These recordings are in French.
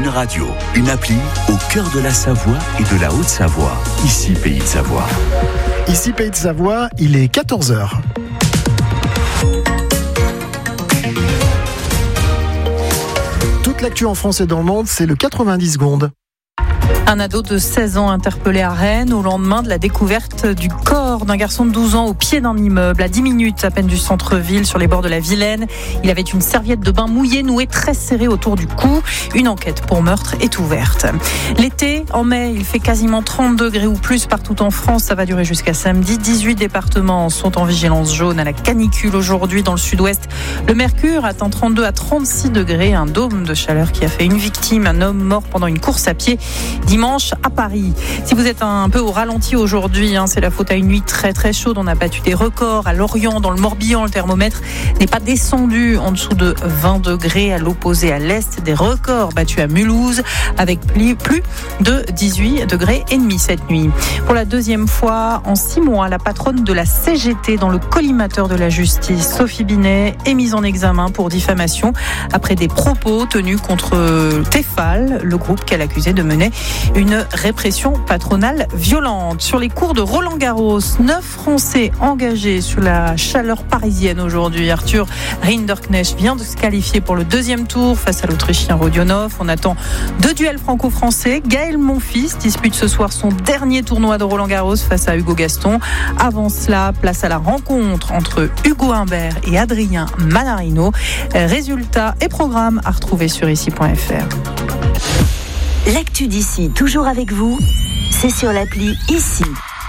Radio, une appli au cœur de la Savoie et de la Haute-Savoie. Ici, Pays de Savoie. Ici, Pays de Savoie, il est 14h. Toute l'actu en France et dans le monde, c'est le 90 secondes. Un ado de 16 ans interpellé à Rennes au lendemain de la découverte du corps d'un garçon de 12 ans au pied d'un immeuble, à 10 minutes à peine du centre-ville, sur les bords de la Vilaine. Il avait une serviette de bain mouillée nouée très serrée autour du cou. Une enquête pour meurtre est ouverte. L'été, en mai, il fait quasiment 30 degrés ou plus partout en France. Ça va durer jusqu'à samedi. 18 départements sont en vigilance jaune à la canicule aujourd'hui dans le sud-ouest. Le mercure atteint 32 à 36 degrés. Un dôme de chaleur qui a fait une victime, un homme mort pendant une course à pied dimanche à Paris. Si vous êtes un peu au ralenti aujourd'hui, c'est la faute à une nuit très très chaude. On a battu des records à Lorient, dans le Morbihan. Le thermomètre n'est pas descendu en dessous de 20 degrés. À l'opposé, à l'est, des records battus à Mulhouse avec plus de 18 degrés et demi cette nuit. Pour la deuxième fois en 6 mois, la patronne de la CGT dans le collimateur de la justice, Sophie Binet, est mise en examen pour diffamation après des propos tenus contre Tefal, le groupe qu'elle accusait de mener une répression patronale violente. Sur les cours de Roland-Garros, 9 Français engagés sur la chaleur parisienne aujourd'hui. Arthur Rinderknecht vient de se qualifier pour le deuxième tour face à l'Autrichien Rodionov. On attend 2 duels franco-français. Gaël Monfils dispute ce soir son dernier tournoi de Roland-Garros face à Hugo Gaston. Avant cela, place à la rencontre entre Hugo Humbert et Adrien Manarino. Résultats et programmes à retrouver sur ici.fr. L'actu d'ici, toujours avec vous, c'est sur l'appli Ici.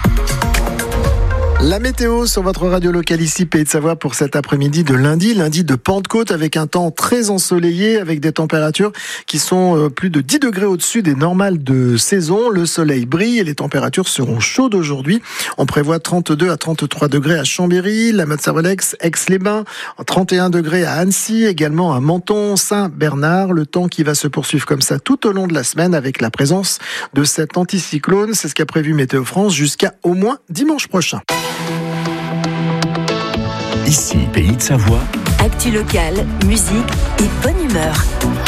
La météo sur votre radio locale ici, Pays de Savoie, pour cet après-midi de lundi de Pentecôte, avec un temps très ensoleillé, avec des températures qui sont plus de 10 degrés au-dessus des normales de saison. Le soleil brille et les températures seront chaudes aujourd'hui. On prévoit 32 à 33 degrés à Chambéry, la Motte-Servolex, Aix-les-Bains, 31 degrés à Annecy, également à Menton, Saint-Bernard. Le temps qui va se poursuivre comme ça tout au long de la semaine avec la présence de cet anticyclone. C'est ce qu'a prévu Météo France jusqu'à au moins dimanche prochain. Ici, Pays de Savoie. Actu locale, musique et bonne humeur.